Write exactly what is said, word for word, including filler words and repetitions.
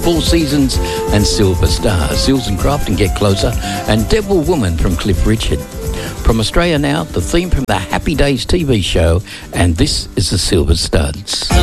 Four Seasons and Silver Star. Seals and Croft and Get Closer, and Devil Woman from Cliff Richard. From Australia now, the theme from the Happy Days T V show, and this is the Silver Studs.